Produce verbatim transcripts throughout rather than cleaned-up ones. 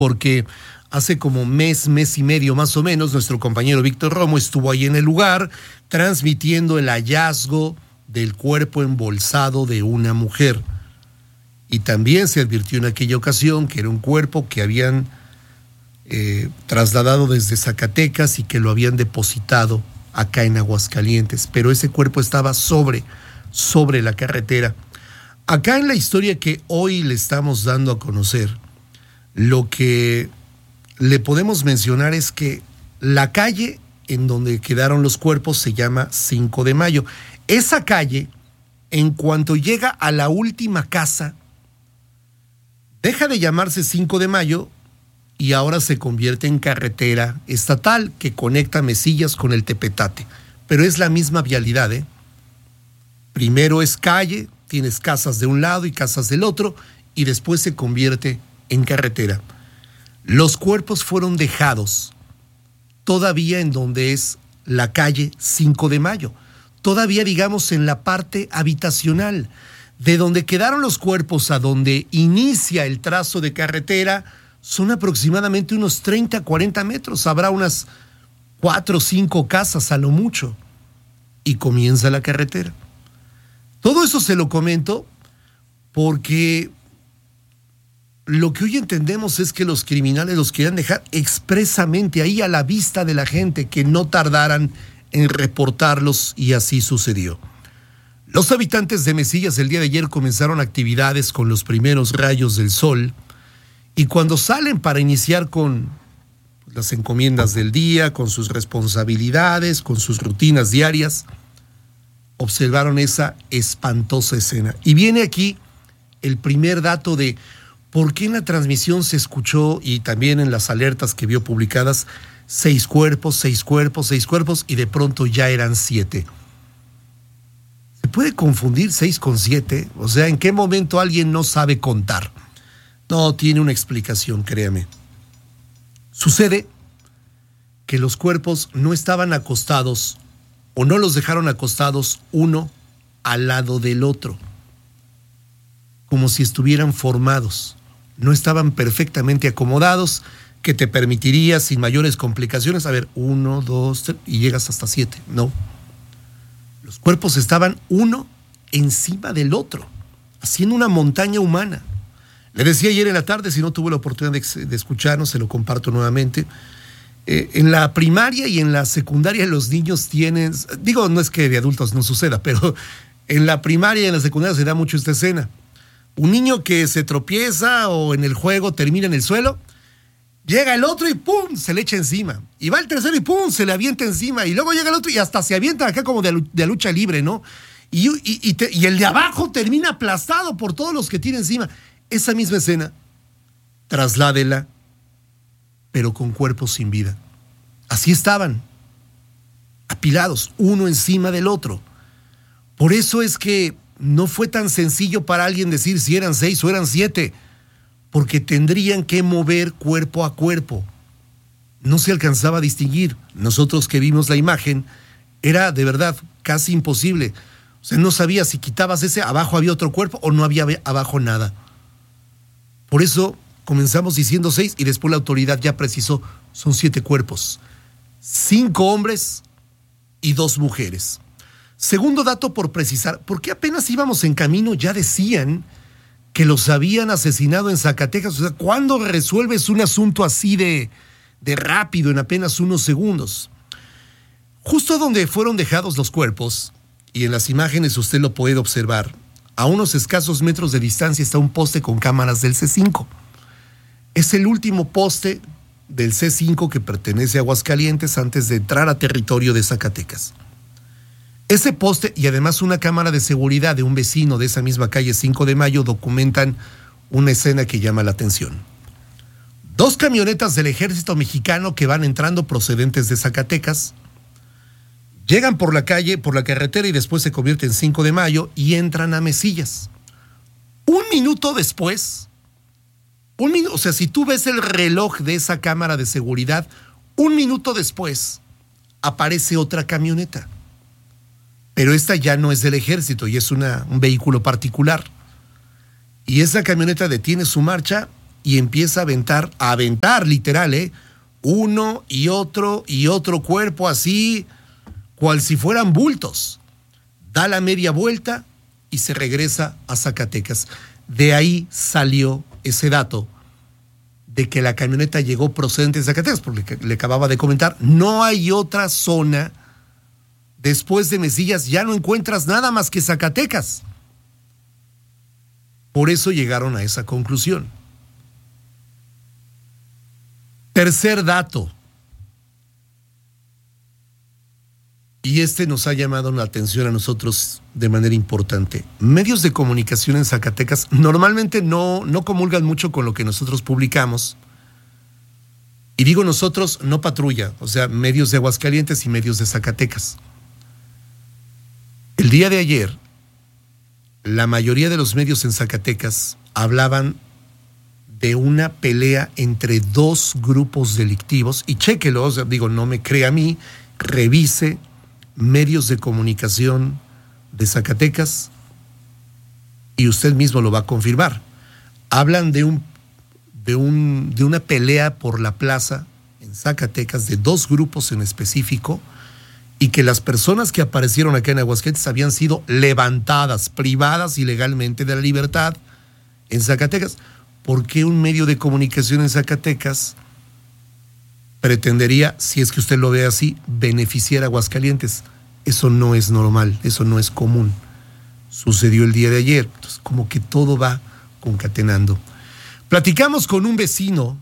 porque hace como mes, mes y medio más o menos, nuestro compañero Víctor Romo estuvo ahí en el lugar transmitiendo el hallazgo del cuerpo embolsado de una mujer. Y también se advirtió en aquella ocasión que era un cuerpo que habían eh, trasladado desde Zacatecas y que lo habían depositado acá en Aguascalientes, pero ese cuerpo estaba sobre, sobre la carretera. Acá en la historia que hoy le estamos dando a conocer, lo que le podemos mencionar es que la calle en donde quedaron los cuerpos se llama cinco de mayo. Esa calle, en cuanto llega a la última casa, deja de llamarse cinco de mayo y ahora se convierte en carretera estatal que conecta Mesillas con el Tepetate. Pero es la misma vialidad, ¿eh? Primero es calle, tienes casas de un lado y casas del otro, y después se convierte en carretera. Los cuerpos fueron dejados todavía en donde es la calle cinco de mayo, todavía digamos en la parte habitacional. De donde quedaron los cuerpos a donde inicia el trazo de carretera son aproximadamente unos treinta, cuarenta metros. Habrá unas cuatro o cinco casas a lo mucho. Y comienza la carretera. Todo eso se lo comento porque lo que hoy entendemos es que los criminales los querían dejar expresamente ahí a la vista de la gente, que no tardaran en reportarlos, y así sucedió. Los habitantes de Mesillas el día de ayer comenzaron actividades con los primeros rayos del sol, y cuando salen para iniciar con las encomiendas del día, con sus responsabilidades, con sus rutinas diarias, observaron esa espantosa escena. Y viene aquí el primer dato de por qué en la transmisión se escuchó, y también en las alertas que vio publicadas, seis cuerpos, seis cuerpos, seis cuerpos, y de pronto ya eran siete. ¿Se puede confundir seis con siete? O sea, ¿en qué momento alguien no sabe contar? No tiene una explicación, créame. Sucede que los cuerpos no estaban acostados, o no los dejaron acostados uno al lado del otro, como si estuvieran formados. No estaban perfectamente acomodados, que te permitiría sin mayores complicaciones, a ver, uno, dos, tres, y llegas hasta siete. No. Los cuerpos estaban uno encima del otro, haciendo una montaña humana. Le decía ayer en la tarde, si no tuve la oportunidad de, de escucharnos, se lo comparto nuevamente. Eh, en la primaria y en la secundaria los niños tienen, digo, no es que de adultos no suceda, pero en la primaria y en la secundaria se da mucho esta escena. Un niño que se tropieza o en el juego termina en el suelo, llega el otro y ¡pum!, se le echa encima. Y va el tercero y ¡pum!, se le avienta encima. Y luego llega el otro y hasta se avienta acá como de, de lucha libre, ¿no? Y, y, y, te, y el de abajo termina aplastado por todos los que tiene encima. Esa misma escena, trasládela, pero con cuerpos sin vida. Así estaban, apilados, uno encima del otro. Por eso es que no fue tan sencillo para alguien decir si eran seis o eran siete, porque tendrían que mover cuerpo a cuerpo. No se alcanzaba a distinguir. Nosotros que vimos la imagen, era de verdad casi imposible. O sea, no sabía si quitabas ese, abajo había otro cuerpo o no había abajo nada. Por eso comenzamos diciendo seis y después la autoridad ya precisó, son siete cuerpos. Cinco hombres y dos mujeres. Segundo dato por precisar, porque apenas íbamos en camino ya decían que los habían asesinado en Zacatecas. O sea, ¿cuándo resuelves un asunto así de, de rápido, en apenas unos segundos? Justo donde fueron dejados los cuerpos, y en las imágenes usted lo puede observar, a unos escasos metros de distancia está un poste con cámaras del C cinco. Es el último poste del C cinco que pertenece a Aguascalientes antes de entrar a territorio de Zacatecas. Ese poste y además una cámara de seguridad de un vecino de esa misma calle cinco de mayo documentan una escena que llama la atención. Dos camionetas del ejército mexicano que van entrando procedentes de Zacatecas, llegan por la calle, por la carretera y después se convierten en cinco de mayo y entran a Mesillas. Un minuto después, un minuto, o sea, si tú ves el reloj de esa cámara de seguridad, un minuto después aparece otra camioneta. Pero esta ya no es del ejército y es una, un vehículo particular. Y esa camioneta detiene su marcha y empieza a aventar, a aventar literal, ¿eh? Uno y otro y otro cuerpo así, cual si fueran bultos. Da la media vuelta y se regresa a Zacatecas. De ahí salió ese dato de que la camioneta llegó procedente de Zacatecas, porque le acababa de comentar, no hay otra zona después de Mesillas, ya no encuentras nada más que Zacatecas. Por eso llegaron a esa conclusión. Tercer dato, y este nos ha llamado la atención a nosotros de manera importante. Medios de comunicación en Zacatecas normalmente no, no comulgan mucho con lo que nosotros publicamos. Y digo nosotros, no patrulla, o sea, medios de Aguascalientes y medios de Zacatecas. El día de ayer, la mayoría de los medios en Zacatecas hablaban de una pelea entre dos grupos delictivos, y chéquelo, o sea, digo, no me crea a mí, revise medios de comunicación de Zacatecas y usted mismo lo va a confirmar. Hablan de un, de un, de una pelea por la plaza en Zacatecas de dos grupos en específico, y que las personas que aparecieron acá en Aguascalientes habían sido levantadas, privadas ilegalmente de la libertad en Zacatecas. ¿Por qué un medio de comunicación en Zacatecas pretendería, si es que usted lo ve así, beneficiar a Aguascalientes? Eso no es normal, eso no es común. Sucedió el día de ayer, entonces como que todo va concatenando. Platicamos con un vecino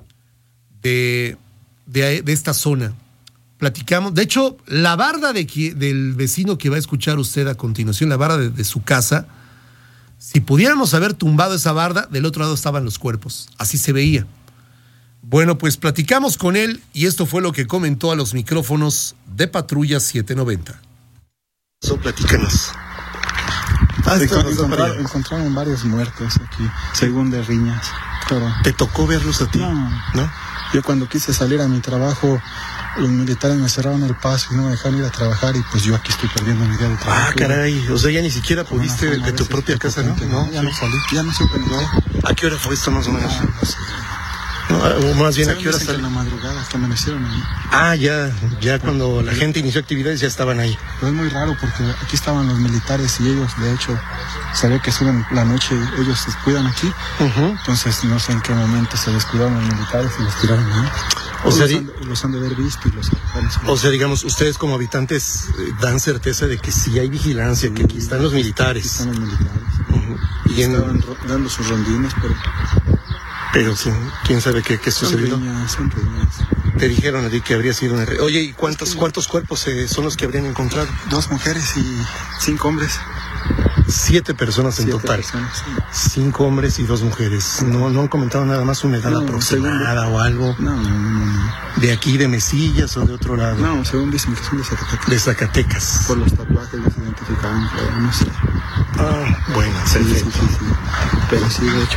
de, de, de esta zona. Platicamos, de hecho, la barda de que, del vecino que va a escuchar usted a continuación, la barda de, de su casa, si pudiéramos haber tumbado esa barda, del otro lado estaban los cuerpos, así se veía. Bueno, pues platicamos con él y esto fue lo que comentó a los micrófonos de Patrulla setecientos noventa. So, platícanos. Ah, encontraron, encontraron varios muertos aquí, según de riñas. Pero ¿te tocó verlos a ti? No, ¿no? Yo cuando quise salir a mi trabajo, los militares me cerraron el paso y no me dejaron ir a trabajar, y pues yo aquí estoy perdiendo mi día de trabajo. Ah, caray, o sea, ya ni siquiera pudiste de, de tu propia casa, ¿no? No, ya no salí, ya no supe nada. ¿A qué hora fue esto más o menos? No, no sé. No, o más bien, ¿a qué hora salió? En la madrugada, que amanecieron ahí. Ah, ya, ya cuando la gente inició actividades ya estaban ahí. Pero es muy raro porque aquí estaban los militares y ellos, de hecho, sabía que suben la noche, ellos se cuidan aquí. Uh-huh. Entonces no sé en qué momento se descuidaron los militares y los tiraron ahí. O sea, los, han, los han de haber visto y los arrojaron. O sea, digamos, ustedes como habitantes eh, dan certeza de que sí hay vigilancia, sí, que aquí están los militares. Aquí están los militares. Uh-huh. Y estaban en... ro- dando sus rondines, pero... Pero ¿quién, quién sabe qué, qué sucedió? Son riñas, son riñas. Te dijeron a ti que habría sido una... Oye, ¿y cuántos, cuántos cuerpos eh, son los que habrían encontrado? Dos mujeres y cinco hombres. Siete personas en Siete total. Personas, sí. Cinco hombres y dos mujeres. No, no han comentado nada más una edad No, aproximada según... o algo. No, no, no, no. ¿De aquí, de Mesillas o de otro lado? No, según dicen que son de Zacatecas. De Zacatecas. Por los tatuajes los identificaban, pero no sé. Ah, bueno, Sí, perfecto. sí, sí, sí. Pero sí, de hecho,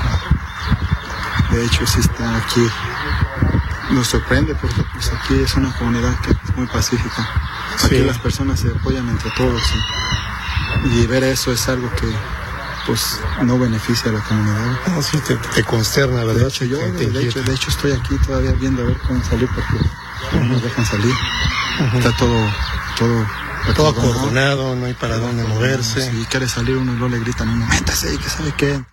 de hecho sí está aquí. Nos sorprende porque pues aquí es una comunidad que es muy pacífica. Aquí Sí. las personas se apoyan entre todos y, y ver eso es algo que pues no beneficia a la comunidad. No, sí, te, te consterna, ¿verdad? De hecho, yo Te- te de hecho, inquieta. de hecho estoy aquí todavía viendo a ver cómo salir porque no nos dejan salir. Ujú. Está todo, todo, Todo acordonado. acordonado, no hay para dónde moverse. Si quiere salir uno no le gritan a uno, métase, que sabe qué.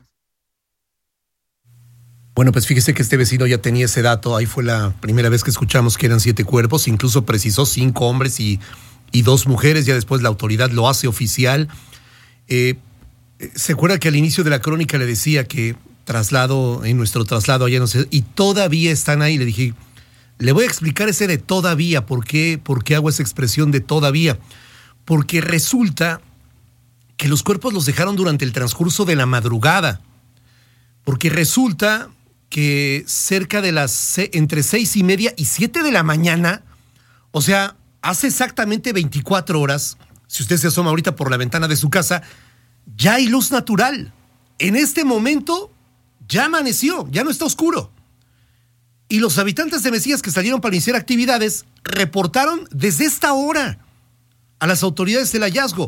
Bueno, pues fíjese que este vecino ya tenía ese dato. Ahí fue la primera vez que escuchamos que eran siete cuerpos. Incluso precisó cinco hombres y, y dos mujeres. Ya después la autoridad lo hace oficial. Eh, ¿Se acuerda que al inicio de la crónica le decía que traslado, en nuestro traslado allá no sé, y todavía están ahí? Le dije, le voy a explicar ese de todavía. ¿Por qué, por qué hago esa expresión de todavía? Porque resulta que los cuerpos los dejaron durante el transcurso de la madrugada. Porque resulta que cerca de las se- entre seis y media y siete de la mañana, o sea, hace exactamente veinticuatro horas, si usted se asoma ahorita por la ventana de su casa, ya hay luz natural. En este momento ya amaneció, ya no está oscuro. Y los habitantes de Mesillas que salieron para iniciar actividades reportaron desde esta hora a las autoridades el hallazgo.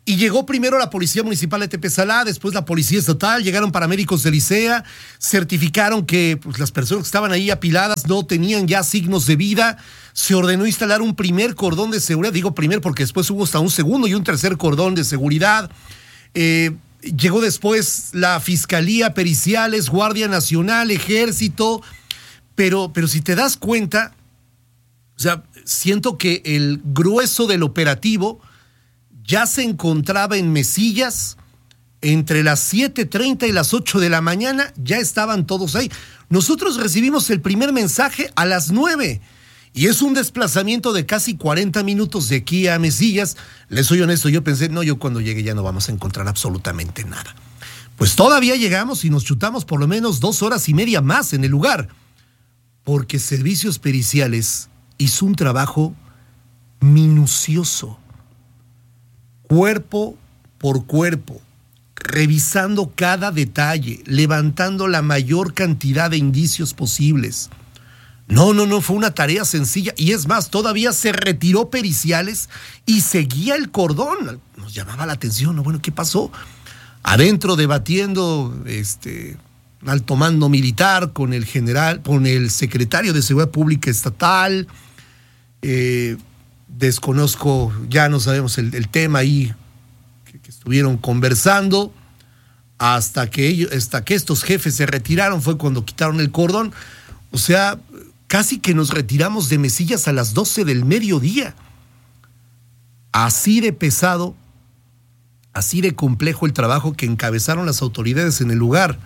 Y llegó primero la Policía Municipal de Tepesalá, después la Policía Estatal, llegaron paramédicos de Licea, certificaron que pues, las personas que estaban ahí apiladas no tenían ya signos de vida. Se ordenó instalar un primer cordón de seguridad, digo primer porque después hubo hasta un segundo y un tercer cordón de seguridad. Eh, llegó después la Fiscalía, Periciales, Guardia Nacional, Ejército, pero, pero si te das cuenta, o sea, siento que el grueso del operativo ya se encontraba en Mesillas, entre las siete treinta y las ocho de la mañana, ya estaban todos ahí. Nosotros recibimos el primer mensaje a las nueve, y es un desplazamiento de casi cuarenta minutos de aquí a Mesillas. Les soy honesto, yo pensé, no, yo cuando llegue ya no vamos a encontrar absolutamente nada. Pues todavía llegamos y nos chutamos por lo menos dos horas y media más en el lugar, porque Servicios Periciales hizo un trabajo minucioso, cuerpo por cuerpo, revisando cada detalle, levantando la mayor cantidad de indicios posibles. No, no, no, fue una tarea sencilla. Y es más, todavía se retiró Periciales y seguía el cordón. Nos llamaba la atención, ¿no? Bueno, ¿qué pasó? Adentro debatiendo este, alto mando militar con el general, con el secretario de Seguridad Pública Estatal. Eh, desconozco, ya no sabemos el, el tema ahí que, que estuvieron conversando. Hasta que, ellos, hasta que estos jefes se retiraron fue cuando quitaron el cordón. O sea, casi que nos retiramos de Mesillas a las doce del mediodía. Así de pesado, así de complejo el trabajo que encabezaron las autoridades en el lugar.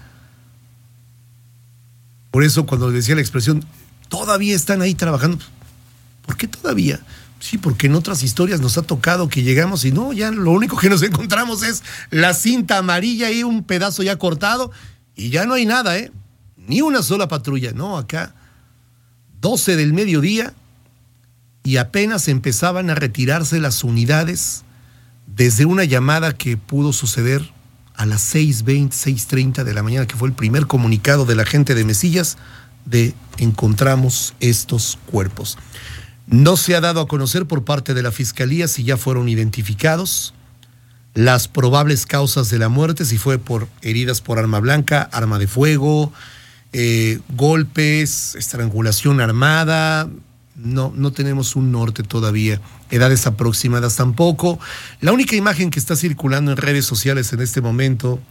Por eso cuando decía la expresión, todavía están ahí trabajando. ¿Por qué todavía? Sí, porque en otras historias nos ha tocado que llegamos y no, ya lo único que nos encontramos es la cinta amarilla y un pedazo ya cortado y ya no hay nada, ¿eh? Ni una sola patrulla, no, acá doce del mediodía y apenas empezaban a retirarse las unidades desde una llamada que pudo suceder a las seis veinte, seis treinta de la mañana, que fue el primer comunicado de la gente de Mesillas de encontramos estos cuerpos. No se ha dado a conocer por parte de la Fiscalía si ya fueron identificados las probables causas de la muerte, si fue por heridas por arma blanca, arma de fuego, eh, golpes, estrangulación armada. No, no tenemos un norte todavía. Edades aproximadas tampoco. La única imagen que está circulando en redes sociales en este momento,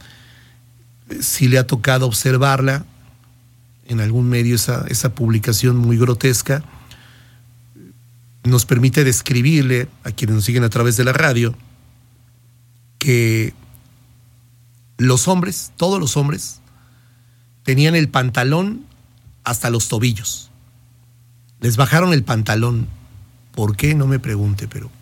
si le ha tocado observarla en algún medio, esa, esa publicación muy grotesca, nos permite describirle a quienes nos siguen a través de la radio que los hombres, todos los hombres, tenían el pantalón hasta los tobillos. Les bajaron el pantalón. ¿Por qué? No me pregunte, pero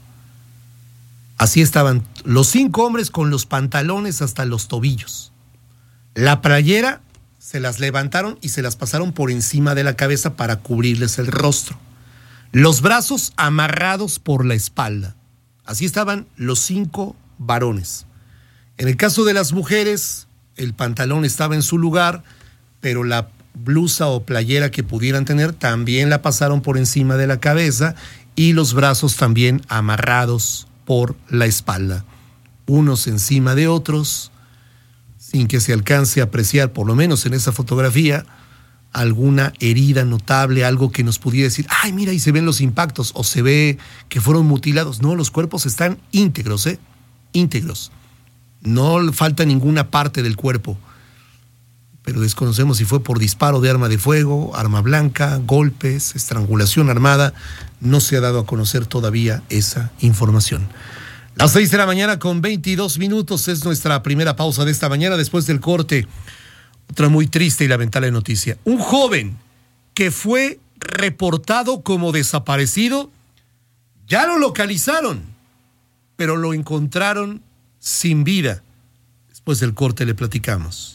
así estaban los cinco hombres con los pantalones hasta los tobillos. La playera se las levantaron y se las pasaron por encima de la cabeza para cubrirles el rostro. Los brazos amarrados por la espalda. Así estaban los cinco varones. En el caso de las mujeres, el pantalón estaba en su lugar, pero la blusa o playera que pudieran tener también la pasaron por encima de la cabeza y los brazos también amarrados por la espalda. Unos encima de otros, sin que se alcance a apreciar, por lo menos en esa fotografía, alguna herida notable, algo que nos pudiera decir, ay, mira, ahí se ven los impactos, o se ve que fueron mutilados. No, los cuerpos están íntegros, ¿eh? Íntegros. No falta ninguna parte del cuerpo. Pero desconocemos si fue por disparo de arma de fuego, arma blanca, golpes, estrangulación armada. No se ha dado a conocer todavía esa información. Las seis de la mañana con veintidós minutos es nuestra primera pausa de esta mañana. Después del corte, otra muy triste y lamentable noticia. Un joven que fue reportado como desaparecido, ya lo localizaron, pero lo encontraron sin vida. Después del corte le platicamos.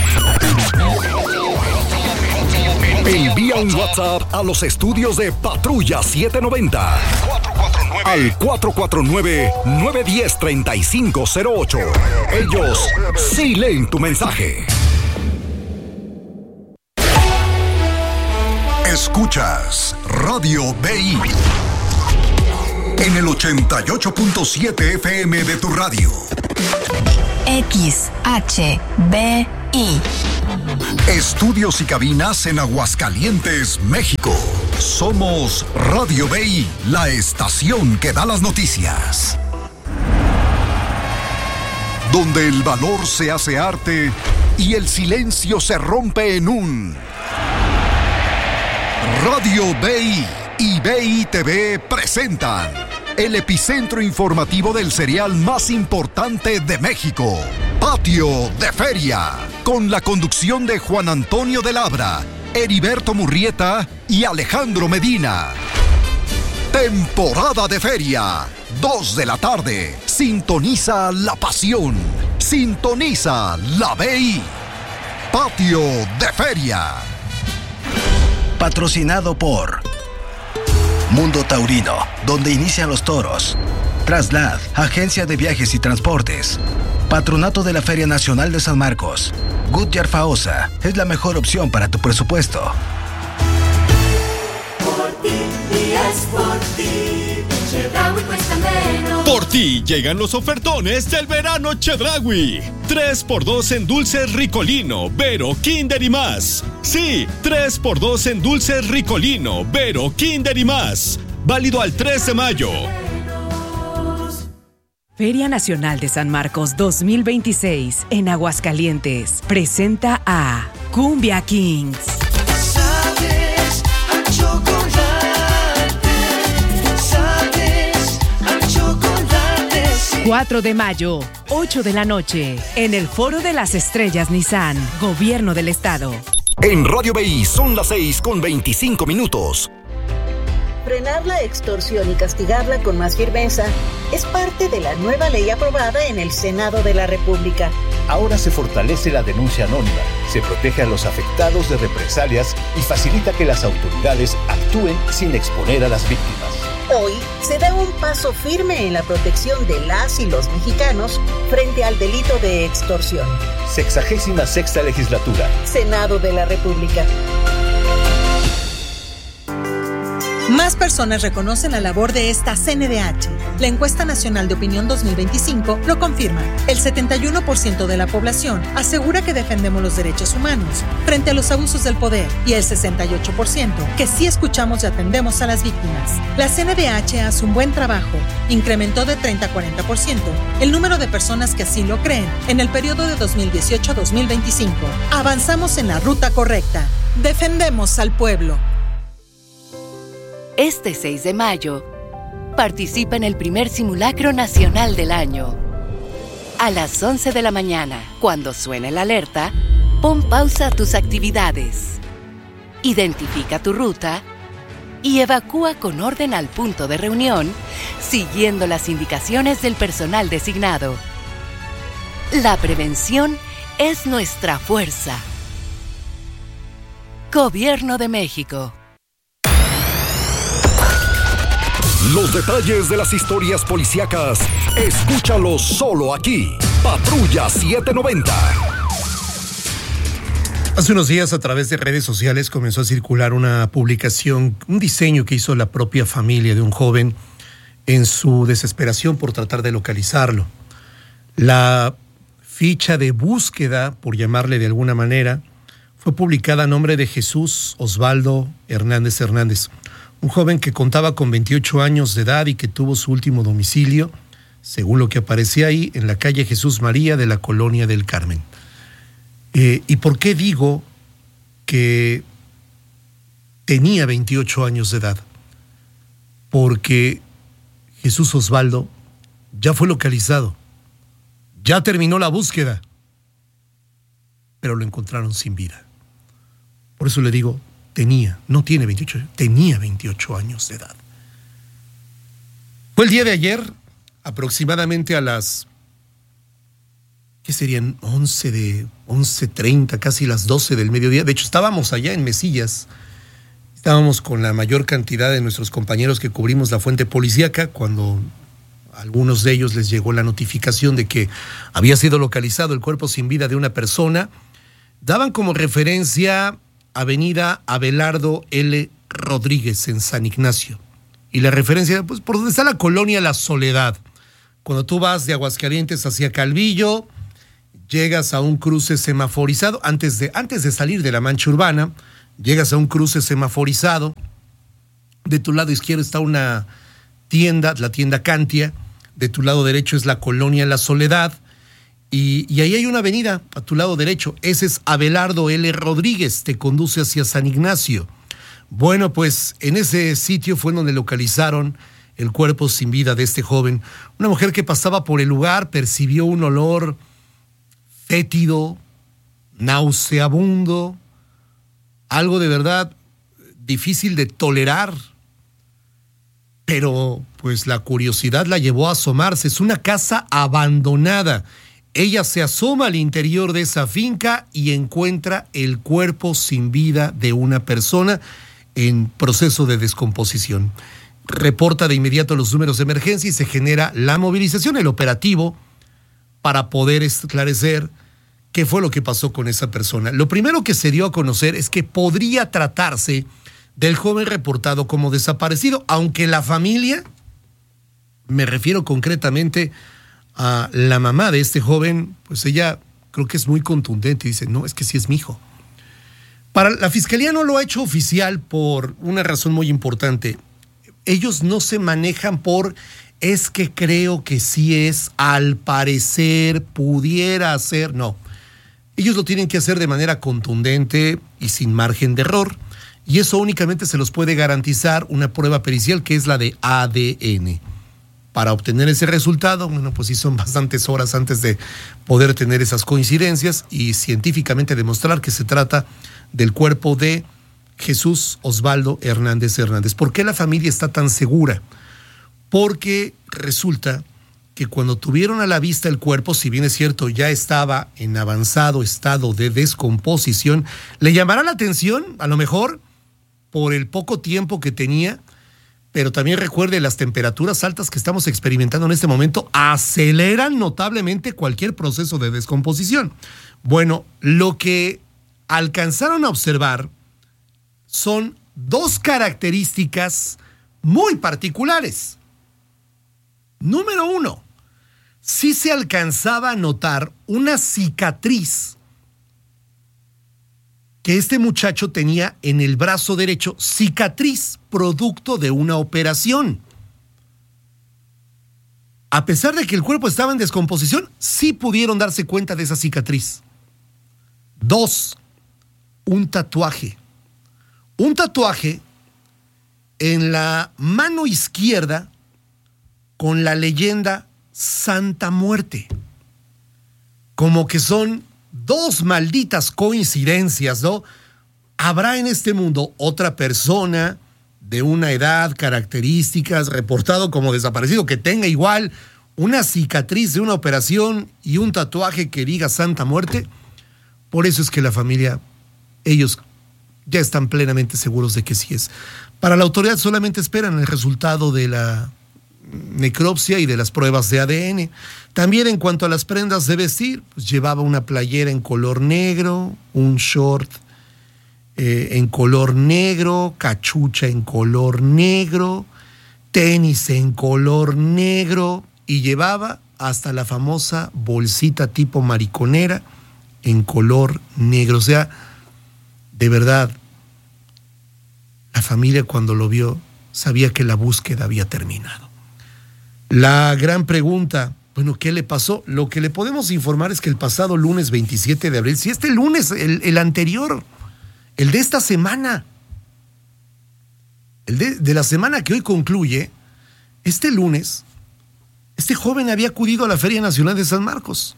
Envía un WhatsApp a los estudios de Patrulla setecientos noventa al cuatro cuatro nueve, nueve uno cero, tres cinco cero ocho. Ellos sí leen tu mensaje. Escuchas Radio B I en el ochenta y ocho punto siete F M de tu radio. X H B I. Estudios y cabinas en Aguascalientes, México. Somos Radio B I, la estación que da las noticias. Donde el valor se hace arte y el silencio se rompe en un... Radio B I y B I T V presentan el epicentro informativo del cereal más importante de México, Patio de Feria, con la conducción de Juan Antonio de Labra, Heriberto Murrieta y Alejandro Medina. Temporada de Feria, dos de la tarde. Sintoniza la pasión. Sintoniza la B I. Patio de Feria. Patrocinado por Mundo Taurino, donde inician los toros. Traslad, agencia de viajes y transportes. Patronato de la Feria Nacional de San Marcos. Goodyear Faosa es la mejor opción para tu presupuesto. Por ti, y es por ti, Chedraui cuesta menos. Por ti llegan los ofertones del verano Chedraui. tres por dos en dulces Ricolino, Vero, Kinder y más. Sí, tres por dos en dulces Ricolino, Vero, Kinder y más. Válido al tres de mayo. Feria Nacional de San Marcos dos mil veintiséis en Aguascalientes presenta a Cumbia Kings. Sabes a chocolate, sabes a chocolate. Sí. cuatro de mayo, ocho de la noche, en el Foro de las Estrellas Nissan, Gobierno del Estado. En Radio B I son las seis con veinticinco minutos. Frenar la extorsión y castigarla con más firmeza es parte de la nueva ley aprobada en el Senado de la República. Ahora se fortalece la denuncia anónima, se protege a los afectados de represalias y facilita que las autoridades actúen sin exponer a las víctimas. Hoy se da un paso firme en la protección de las y los mexicanos frente al delito de extorsión. Sexagésima sexta legislatura. Senado de la República. Más personas reconocen la labor de esta C N D H. La Encuesta Nacional de Opinión dos mil veinticinco lo confirma. El setenta y uno por ciento de la población asegura que defendemos los derechos humanos frente a los abusos del poder y el sesenta y ocho por ciento que sí escuchamos y atendemos a las víctimas. La C N D H hace un buen trabajo. Incrementó de treinta a cuarenta por ciento el número de personas que así lo creen en el periodo de dos mil dieciocho a dos mil veinticinco. Avanzamos en la ruta correcta. Defendemos al pueblo. Este seis de mayo, participa en el primer simulacro nacional del año. A las once de la mañana, cuando suene la alerta, pon pausa a tus actividades. Identifica tu ruta y evacúa con orden al punto de reunión, siguiendo las indicaciones del personal designado. La prevención es nuestra fuerza. Gobierno de México. Los detalles de las historias policíacas, escúchalos solo aquí. Patrulla setecientos noventa. Hace unos días, a través de redes sociales, comenzó a circular una publicación, un diseño que hizo la propia familia de un joven en su desesperación por tratar de localizarlo. La ficha de búsqueda, por llamarle de alguna manera, fue publicada a nombre de Jesús Osvaldo Hernández Hernández, un joven que contaba con veintiocho años de edad y que tuvo su último domicilio, según lo que aparecía ahí, en la calle Jesús María de la Colonia del Carmen. Eh, ¿Y por qué digo que tenía veintiocho años de edad? Porque Jesús Osvaldo ya fue localizado, ya terminó la búsqueda, pero lo encontraron sin vida. Por eso le digo, tenía, no tiene veintiocho, tenía veintiocho años de edad. Fue el día de ayer, aproximadamente a las, ¿qué serían? once de, once treinta, casi las doce del mediodía. De hecho, estábamos allá en Mesillas, estábamos con la mayor cantidad de nuestros compañeros que cubrimos la fuente policíaca, cuando a algunos de ellos les llegó la notificación de que había sido localizado el cuerpo sin vida de una persona. Daban como referencia Avenida Abelardo L. Rodríguez en San Ignacio. Y la referencia, pues por donde está la colonia La Soledad. Cuando tú vas de Aguascalientes hacia Calvillo, llegas a un cruce semaforizado, antes de, antes de salir de la mancha urbana, llegas a un cruce semaforizado. De tu lado izquierdo está una tienda, la tienda Cantia. De tu lado derecho es la colonia La Soledad. Y, y ahí hay una avenida a tu lado derecho. Ese es Abelardo L. Rodríguez, te conduce hacia San Ignacio. Bueno, pues en ese sitio fue donde localizaron el cuerpo sin vida de este joven. Una mujer que pasaba por el lugar percibió un olor fétido, nauseabundo, algo de verdad difícil de tolerar. Pero pues la curiosidad la llevó a asomarse. Es una casa abandonada. Ella se asoma al interior de esa finca y encuentra el cuerpo sin vida de una persona en proceso de descomposición. Reporta de inmediato los números de emergencia y se genera la movilización, el operativo, para poder esclarecer qué fue lo que pasó con esa persona. Lo primero que se dio a conocer es que podría tratarse del joven reportado como desaparecido, aunque la familia, me refiero concretamente a la mamá de este joven, pues ella creo que es muy contundente y dice, no, es que sí es mi hijo. Para la fiscalía no lo ha hecho oficial por una razón muy importante. Ellos no se manejan por, es que creo que sí es, al parecer, pudiera ser, no. Ellos lo tienen que hacer de manera contundente y sin margen de error. Y eso únicamente se los puede garantizar una prueba pericial que es la de A D N. Para obtener ese resultado, bueno, pues sí son bastantes horas antes de poder tener esas coincidencias y científicamente demostrar que se trata del cuerpo de Jesús Osvaldo Hernández Hernández. ¿Por qué la familia está tan segura? Porque resulta que cuando tuvieron a la vista el cuerpo, si bien es cierto, ya estaba en avanzado estado de descomposición, le llamará la atención, a lo mejor, por el poco tiempo que tenía, pero también recuerde, las temperaturas altas que estamos experimentando en este momento aceleran notablemente cualquier proceso de descomposición. Bueno, lo que alcanzaron a observar son dos características muy particulares. Número uno, sí se alcanzaba a notar una cicatriz que este muchacho tenía en el brazo derecho, cicatriz producto de una operación. A pesar de que el cuerpo estaba en descomposición, sí pudieron darse cuenta de esa cicatriz. Dos, un tatuaje. Un tatuaje en la mano izquierda con la leyenda Santa Muerte. Como que son dos malditas coincidencias, ¿no? ¿Habrá en este mundo otra persona de una edad, características, reportado como desaparecido, que tenga igual una cicatriz de una operación y un tatuaje que diga Santa Muerte? Por eso es que la familia, ellos ya están plenamente seguros de que sí es. Para la autoridad solamente esperan el resultado de la necropsia y de las pruebas de A D N. También en cuanto a las prendas de vestir, pues llevaba una playera en color negro, un short eh, en color negro, cachucha en color negro, tenis en color negro y llevaba hasta la famosa bolsita tipo mariconera en color negro. O sea, de verdad, la familia cuando lo vio sabía que la búsqueda había terminado. La gran pregunta, bueno, ¿qué le pasó? Lo que le podemos informar es que el pasado lunes veintisiete de abril, si este lunes, el, el anterior, el de esta semana, el de, de la semana que hoy concluye, este lunes, este joven había acudido a la Feria Nacional de San Marcos.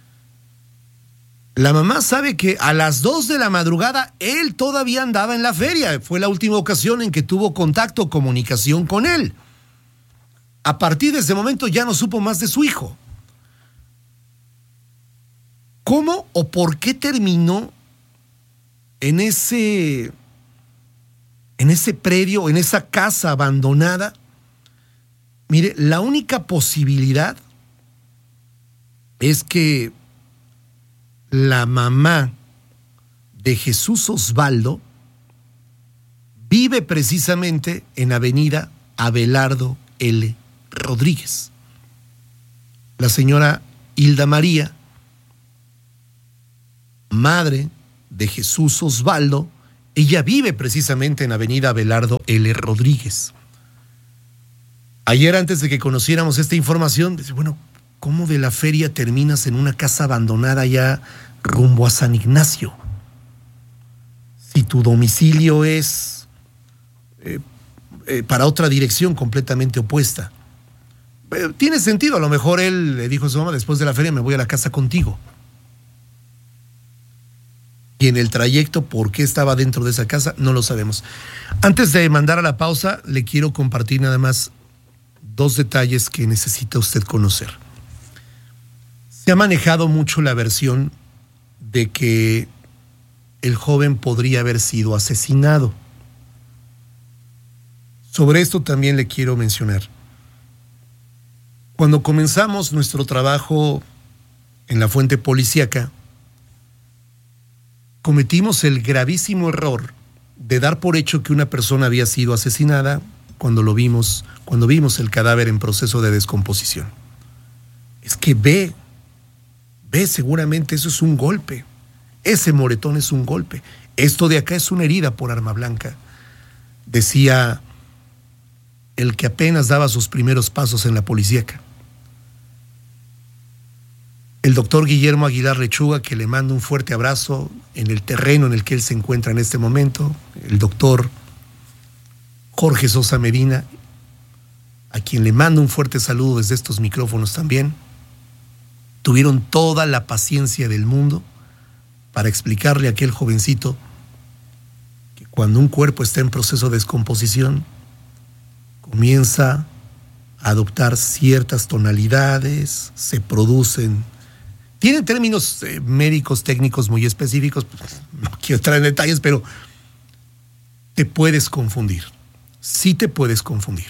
La mamá sabe que a las dos de la madrugada él todavía andaba en la feria. Fue la última ocasión en que tuvo contacto o comunicación con él. A partir de ese momento ya no supo más de su hijo. ¿Cómo o por qué terminó en ese, en ese predio, en esa casa abandonada? Mire, la única posibilidad es que la mamá de Jesús Osvaldo vive precisamente en Avenida Abelardo L. Rodríguez. La señora Hilda María, madre de Jesús Osvaldo, ella vive precisamente en Avenida Abelardo L. Rodríguez. Ayer, antes de que conociéramos esta información, dice, bueno, ¿cómo de la feria terminas en una casa abandonada ya rumbo a San Ignacio? Si tu domicilio es eh, eh, para otra dirección completamente opuesta. Eh, tiene sentido, a lo mejor él le dijo a su mamá, después de la feria me voy a la casa contigo. Y en el trayecto, ¿por qué estaba dentro de esa casa? No lo sabemos. Antes de mandar a la pausa, le quiero compartir nada más dos detalles que necesita usted conocer. Se ha manejado mucho la versión de que el joven podría haber sido asesinado. Sobre esto también le quiero mencionar. Cuando comenzamos nuestro trabajo en la fuente policíaca, cometimos el gravísimo error de dar por hecho que una persona había sido asesinada cuando lo vimos, cuando vimos el cadáver en proceso de descomposición. Es que ve, ve seguramente eso es un golpe. Ese moretón es un golpe. Esto de acá es una herida por arma blanca. Decía el que apenas daba sus primeros pasos en la policíaca. El doctor Guillermo Aguilar Lechuga, que le manda un fuerte abrazo en el terreno en el que él se encuentra en este momento. El doctor Jorge Sosa Medina, a quien le mando un fuerte saludo desde estos micrófonos también. Tuvieron toda la paciencia del mundo para explicarle a aquel jovencito que cuando un cuerpo está en proceso de descomposición, comienza a adoptar ciertas tonalidades, se producen... Tienen términos eh, médicos, técnicos muy específicos, no quiero entrar en detalles, pero te puedes confundir. Sí te puedes confundir.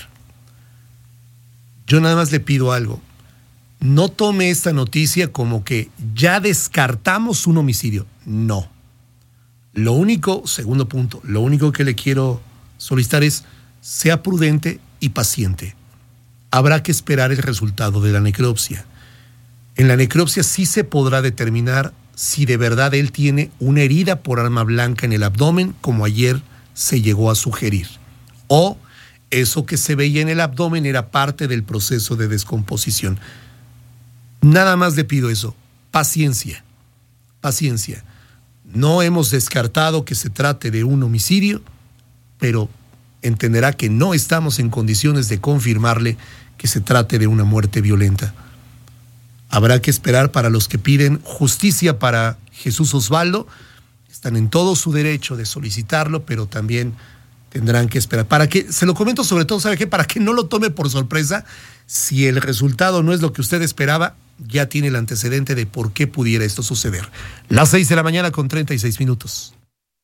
Yo nada más le pido algo. No tome esta noticia como que ya descartamos un homicidio. No. Lo único, segundo punto, lo único que le quiero solicitar es sea prudente y paciente. Habrá que esperar el resultado de la necropsia. En la necropsia sí se podrá determinar si de verdad él tiene una herida por arma blanca en el abdomen, como ayer se llegó a sugerir. O eso que se veía en el abdomen era parte del proceso de descomposición. Nada más le pido eso, paciencia, paciencia. No hemos descartado que se trate de un homicidio, pero entenderá que no estamos en condiciones de confirmarle que se trate de una muerte violenta. Habrá que esperar para los que piden justicia para Jesús Osvaldo. Están en todo su derecho de solicitarlo, pero también tendrán que esperar. Para que, se lo comento sobre todo, ¿sabe qué? Para que no lo tome por sorpresa. Si el resultado no es lo que usted esperaba, ya tiene el antecedente de por qué pudiera esto suceder. Las seis de la mañana con treinta y seis minutos.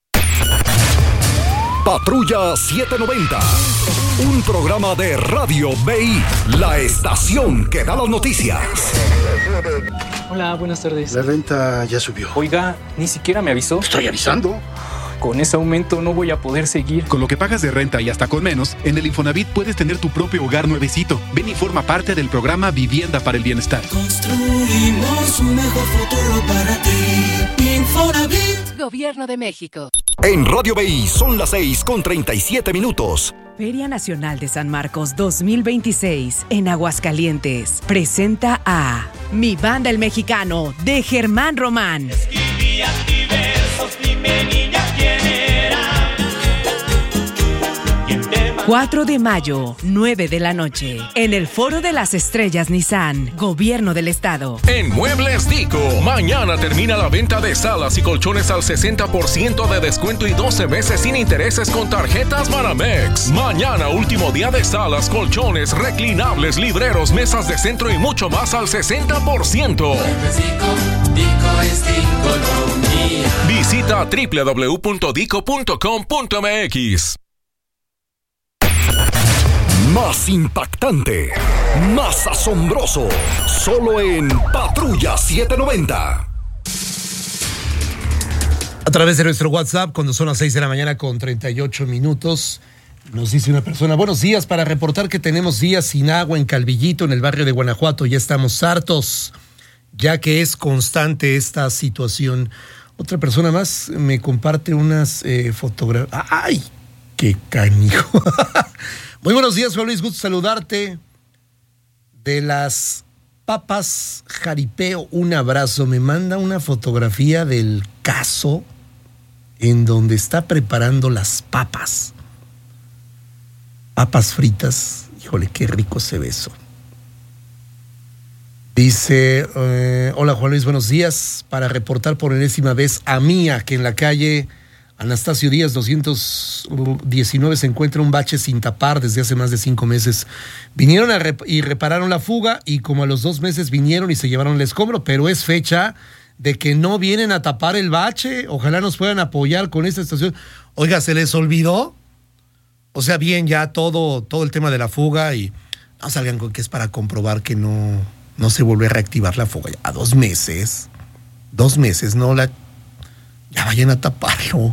Patrulla setecientos noventa, un programa de Radio B I, la estación que da las noticias. Hola, buenas tardes. La renta ya subió. Oiga, ni siquiera me avisó. Estoy avisando. Con ese aumento no voy a poder seguir. Con lo que pagas de renta y hasta con menos, en el Infonavit puedes tener tu propio hogar nuevecito. Ven y forma parte del programa Vivienda para el Bienestar. Construimos un mejor futuro para ti. Infonavit. Gobierno de México. En Radio B I son las seis con treinta y siete minutos. Feria Nacional de San Marcos dos mil veintiséis en Aguascalientes presenta a Mi Banda el Mexicano de Germán Román. Escribías diversos, dime niña quién era. cuatro de mayo, nueve de la noche, en el Foro de las Estrellas Nissan, Gobierno del Estado. En Muebles Dico, mañana termina la venta de salas y colchones al sesenta por ciento de descuento y doce meses sin intereses con tarjetas Banamex. Mañana, último día de salas, colchones, reclinables, libreros, mesas de centro y mucho más al sesenta por ciento. Dico, Dico es Diconomía. Visita doble u doble u doble u punto dico punto com punto m x. Más impactante, más asombroso, solo en Patrulla setecientos noventa. A través de nuestro WhatsApp, cuando son las seis de la mañana con treinta y ocho minutos, Nos dice una persona, buenos días, para reportar que tenemos días sin agua en Calvillito, en el barrio de Guanajuato. Ya estamos hartos, ya que es constante esta situación. Otra persona más me comparte unas eh, fotografías. ¡Ay! ¡Qué canijo! Muy buenos días, Juan Luis, gusto saludarte. De las papas Jaripeo, un abrazo. Me manda una fotografía del caso en donde está preparando las papas. Papas fritas. Híjole, qué rico se ve eso. Dice, eh, hola Juan Luis, buenos días. Para reportar por enésima vez a Mía, que en la calle Anastasio Díaz doscientos diecinueve se encuentra un bache sin tapar desde hace más de cinco meses. Vinieron a rep- y repararon la fuga y como a los dos meses vinieron y se llevaron el escombro, pero es fecha de que no vienen a tapar el bache. Ojalá nos puedan apoyar con esta estación. Oiga, ¿se les olvidó? O sea, bien, ya todo, todo el tema de la fuga y no salgan con que es para comprobar que no, no se vuelve a reactivar la fuga. Ya a dos meses, dos meses, no la... Ya vayan a taparlo.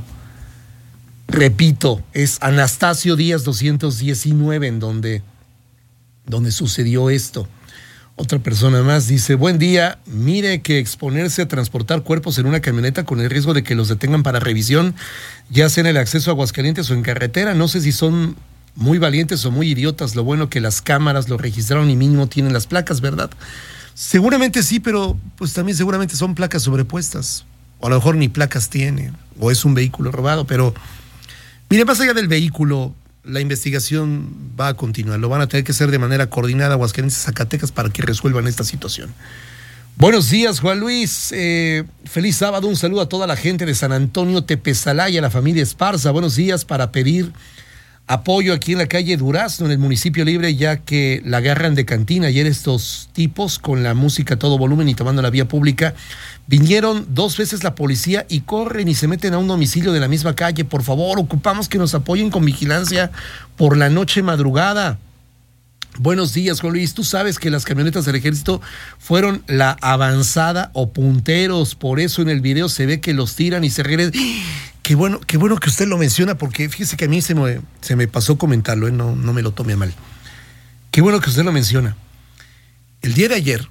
Repito, es Anastasio Díaz doscientos diecinueve en donde, donde sucedió esto. Otra persona más dice, buen día, mire que exponerse a transportar cuerpos en una camioneta con el riesgo de que los detengan para revisión, ya sea en el acceso a Aguascalientes o en carretera, no sé si son muy valientes o muy idiotas, lo bueno que las cámaras lo registraron y mínimo tienen las placas, ¿verdad? Seguramente sí, pero pues también seguramente son placas sobrepuestas, o a lo mejor ni placas tiene, o es un vehículo robado, pero mire, más allá del vehículo, la investigación va a continuar. Lo van a tener que hacer de manera coordinada Aguascalientes y Zacatecas para que resuelvan esta situación. Buenos días, Juan Luis. Eh, feliz sábado. Un saludo a toda la gente de San Antonio Tepezalá y a la familia Esparza. Buenos días para pedir apoyo aquí en la calle Durazno, en el municipio libre, ya que la agarran de cantina. Ayer estos tipos, con la música a todo volumen y tomando la vía pública, vinieron dos veces la policía y corren y se meten a un domicilio de la misma calle. Por favor, ocupamos que nos apoyen con vigilancia por la noche madrugada. Buenos días, Juan Luis. Tú sabes que las camionetas del ejército fueron la avanzada o punteros. Por eso en el video se ve que los tiran y se regresan. Qué bueno, qué bueno que usted lo menciona, porque fíjese que a mí se me, se me pasó comentarlo, ¿eh? no, no me lo tome a mal. Qué bueno que usted lo menciona. El día de ayer,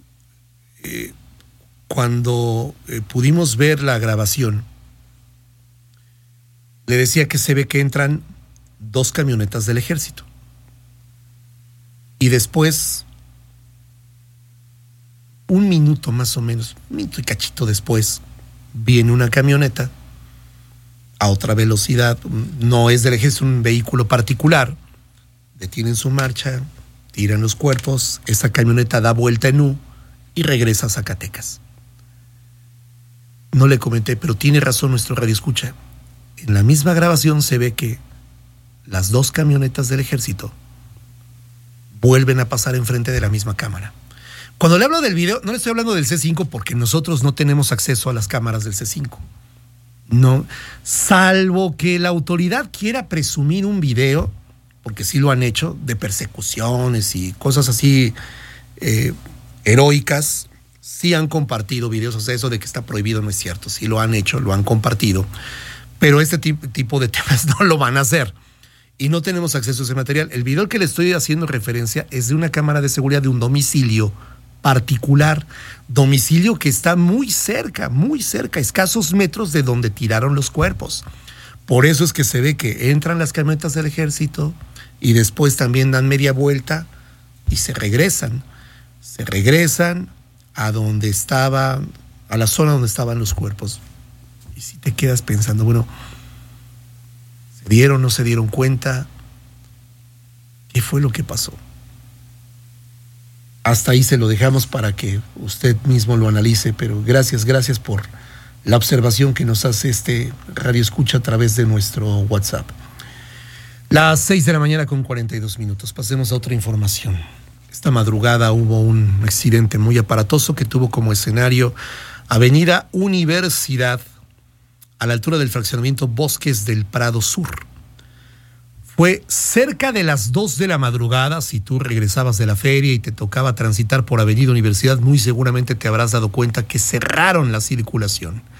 eh, cuando eh, pudimos ver la grabación, le decía que se ve que entran dos camionetas del ejército. Y después, un minuto más o menos, un minuto y cachito después, viene una camioneta a otra velocidad, no es del ejército, es un vehículo particular, detienen su marcha, tiran los cuerpos, esa camioneta da vuelta en U y regresa a Zacatecas. No le comenté, pero tiene razón nuestro radioescucha. En la misma grabación se ve que las dos camionetas del ejército vuelven a pasar enfrente de la misma cámara. Cuando le hablo del video, no le estoy hablando del C cinco porque nosotros no tenemos acceso a las cámaras del C cinco. No, salvo que la autoridad quiera presumir un video, porque sí lo han hecho, de persecuciones y cosas así eh, heroicas, sí han compartido videos. O sea, eso de que está prohibido no es cierto, sí lo han hecho, lo han compartido, pero este tipo, tipo de temas no lo van a hacer y no tenemos acceso a ese material. El video que le estoy haciendo referencia es de una cámara de seguridad de un domicilio particular, domicilio que está muy cerca, muy cerca, escasos metros de donde tiraron los cuerpos. Por eso es que se ve que entran las camionetas del ejército y después también dan media vuelta y se regresan, se regresan a donde estaba, a la zona donde estaban los cuerpos. Y si te quedas pensando, bueno, ¿se dieron, no se dieron cuenta? ¿Qué fue lo que pasó? Hasta ahí se lo dejamos para que usted mismo lo analice, pero gracias, gracias por la observación que nos hace este radio escucha a través de nuestro WhatsApp. Las seis de la mañana con cuarenta y dos minutos. Pasemos a otra información. Esta madrugada hubo un accidente muy aparatoso que tuvo como escenario Avenida Universidad, a la altura del fraccionamiento Bosques del Prado Sur. Fue cerca de las dos de la madrugada. Si tú regresabas de la feria y te tocaba transitar por Avenida Universidad, muy seguramente te habrás dado cuenta que cerraron la circulación.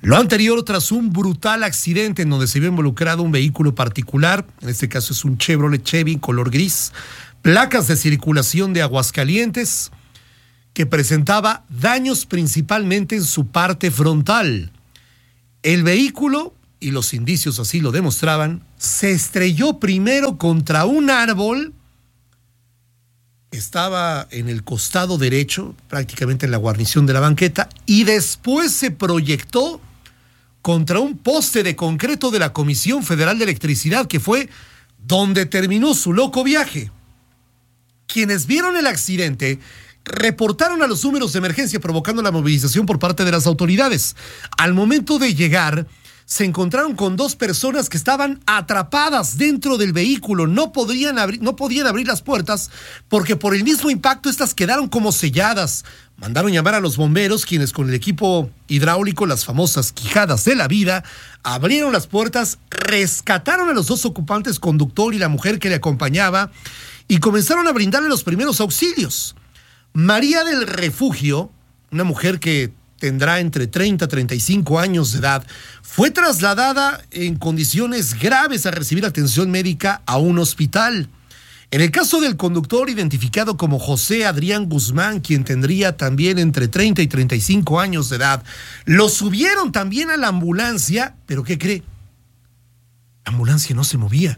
Lo anterior tras un brutal accidente en donde se vio involucrado un vehículo particular, en este caso es un Chevrolet Chevy color gris, placas de circulación de Aguascalientes, que presentaba daños principalmente en su parte frontal. El vehículo, y los indicios así lo demostraban, se estrelló primero contra un árbol que estaba en el costado derecho, prácticamente en la guarnición de la banqueta, y después se proyectó contra un poste de concreto de la Comisión Federal de Electricidad, que fue donde terminó su loco viaje. Quienes vieron el accidente reportaron a los números de emergencia, provocando la movilización por parte de las autoridades. Al momento de llegar, se encontraron con dos personas que estaban atrapadas dentro del vehículo. No podían abrir, no podían abrir las puertas porque por el mismo impacto estas quedaron como selladas. Mandaron llamar a los bomberos, quienes con el equipo hidráulico, las famosas quijadas de la vida, abrieron las puertas, rescataron a los dos ocupantes, conductor y la mujer que le acompañaba, y comenzaron a brindarle los primeros auxilios. María del Refugio, una mujer que tendrá entre treinta y treinta y cinco años de edad, fue trasladada en condiciones graves a recibir atención médica a un hospital. En el caso del conductor, identificado como José Adrián Guzmán, quien tendría también entre treinta y treinta y cinco años de edad, lo subieron también a la ambulancia, pero ¿qué cree? La ambulancia no se movía.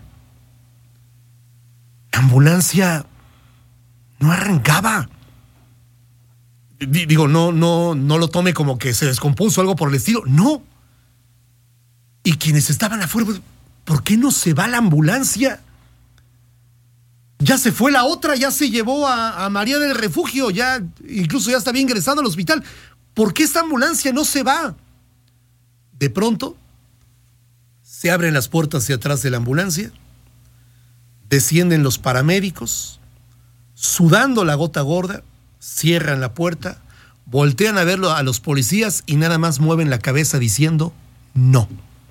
La ambulancia no arrancaba. Digo, no, no, no lo tome como que se descompuso algo por el estilo. No. Y quienes estaban afuera, ¿por qué no se va la ambulancia? Ya se fue la otra, ya se llevó a, a María del Refugio, ya incluso ya está bien ingresado al hospital. ¿Por qué esta ambulancia no se va? De pronto, se abren las puertas de atrás de la ambulancia, descienden los paramédicos, sudando la gota gorda, cierran la puerta, voltean a verlo a los policías y nada más mueven la cabeza diciendo no.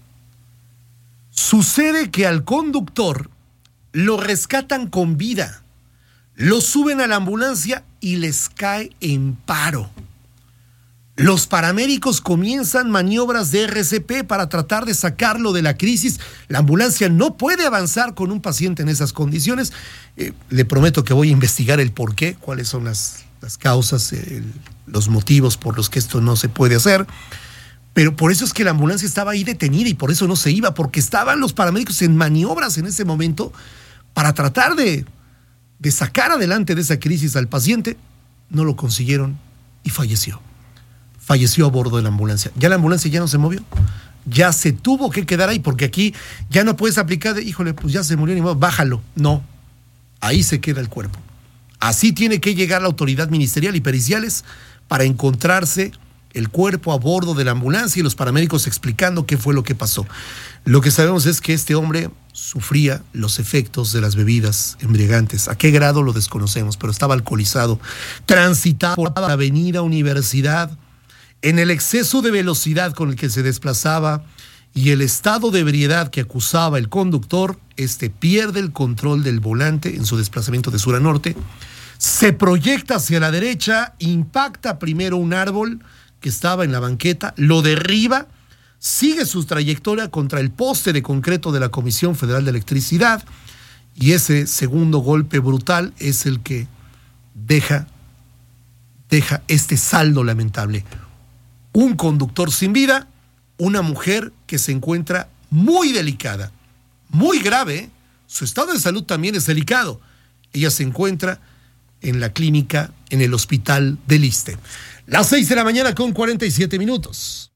Sucede que al conductor lo rescatan con vida, lo suben a la ambulancia y les cae en paro. Los paramédicos comienzan maniobras de R C P para tratar de sacarlo de la crisis. La ambulancia no puede avanzar con un paciente en esas condiciones. Eh, le prometo que voy a investigar el por qué, cuáles son las, las causas, el, los motivos por los que esto no se puede hacer. Pero por eso es que la ambulancia estaba ahí detenida y por eso no se iba, porque estaban los paramédicos en maniobras en ese momento para tratar de, de sacar adelante de esa crisis al paciente. No lo consiguieron y falleció. Falleció a bordo de la ambulancia. Ya la ambulancia ya no se movió. Ya se tuvo que quedar ahí, porque aquí ya no puedes aplicar de, híjole, pues ya se murió, ni modo, bájalo. No, ahí se queda el cuerpo. Así tiene que llegar la autoridad ministerial y periciales para encontrarse el cuerpo a bordo de la ambulancia y los paramédicos explicando qué fue lo que pasó. Lo que sabemos es que este hombre sufría los efectos de las bebidas embriagantes. ¿A qué grado? Lo desconocemos, pero estaba alcoholizado. Transitaba por la avenida Universidad en el exceso de velocidad con el que se desplazaba y el estado de ebriedad que acusaba el conductor. Este pierde el control del volante en su desplazamiento de sur a norte, se proyecta hacia la derecha, impacta primero un árbol que estaba en la banqueta, lo derriba, sigue su trayectoria contra el poste de concreto de la Comisión Federal de Electricidad, y ese segundo golpe brutal es el que deja, deja este saldo lamentable. Un conductor sin vida, una mujer que se encuentra muy delicada, muy grave, ¿eh? Su estado de salud también es delicado. Ella se encuentra en la clínica, en el hospital del Iste. Las seis de la mañana con cuarenta y siete minutos.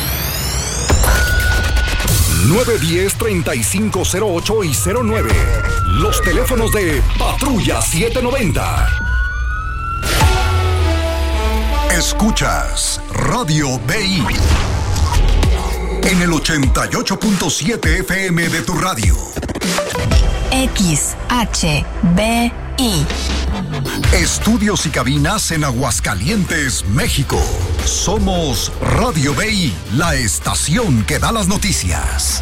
nueve diez, treinta y cinco cero ocho y cero nueve. Los teléfonos de Patrulla setecientos noventa. Escuchas Radio B I en el ochenta y ocho punto siete F M de tu radio. X H B I. Estudios y cabinas en Aguascalientes, México. Somos Radio B I, la estación que da las noticias.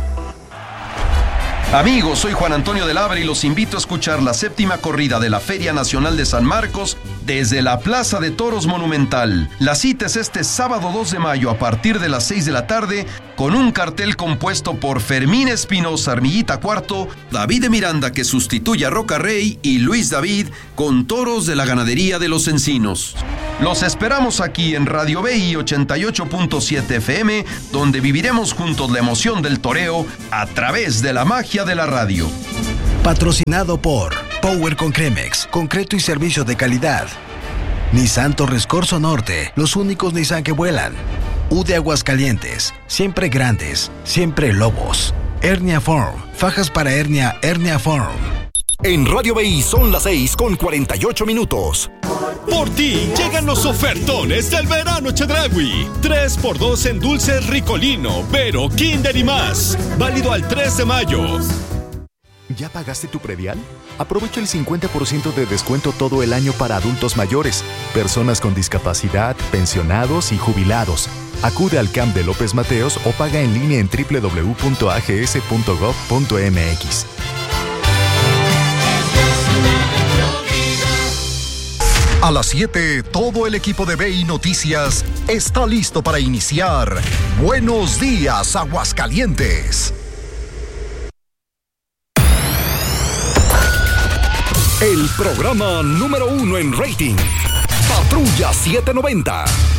Amigos, soy Juan Antonio del Abra y los invito a escuchar la séptima corrida de la Feria Nacional de San Marcos desde la Plaza de Toros Monumental. La cita es este sábado dos de mayo a partir de las seis de la tarde con un cartel compuesto por Fermín Espinosa, Armillita Cuarto, David de Miranda, que sustituye a Roca Rey, y Luis David con toros de la ganadería de Los Encinos. Los esperamos aquí en Radio B I ochenta y ocho punto siete F M, donde viviremos juntos la emoción del toreo a través de la magia de la radio. Patrocinado por Power con Cremex, concreto y servicio de calidad. Nissan Torres Corso Norte, los únicos Nissan que vuelan. U de Aguascalientes, siempre grandes, siempre lobos. Hernia Form, fajas para hernia, Hernia Form. En Radio B I son las seis con cuarenta y ocho minutos. Por ti llegan los ofertones del verano Chedraui. tres por dos en dulces Ricolino, Vero, Kinder y más. Válido al tres de mayo. ¿Ya pagaste tu predial? Aprovecha el cincuenta por ciento de descuento todo el año para adultos mayores, personas con discapacidad, pensionados y jubilados. Acude al C A M de López Mateos o paga en línea en doble u doble u doble u punto a g s punto gov punto m x. A las siete, todo el equipo de B I Noticias está listo para iniciar Buenos Días, Aguascalientes. El programa número uno en rating. Patrulla setecientos noventa.